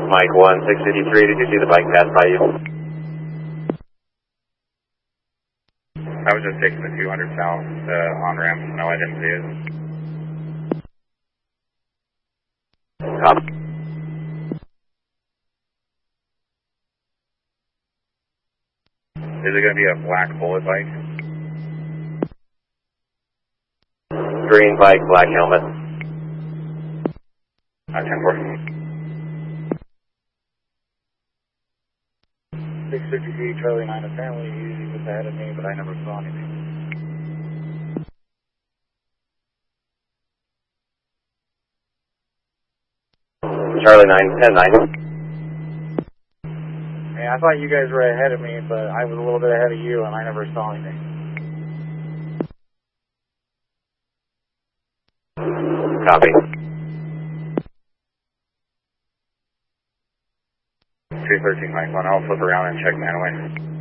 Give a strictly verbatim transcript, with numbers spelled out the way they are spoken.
Mike one six fifty-three, did you see the bike pass by you? I was just taking the two hundred south uh, on ramp. No, I didn't see it. Copy. Is it going to be a black bullet bike? Green bike, black helmet. Uh, ten four. six fifty-three, Charlie nine, apparently he was ahead of me, but I never saw anything. Charlie nine, ten nine. Hey, I thought you guys were ahead of me, but I was a little bit ahead of you, and I never saw anything. Copy. two thirteen, Mike one, I'll flip around and check Manaway.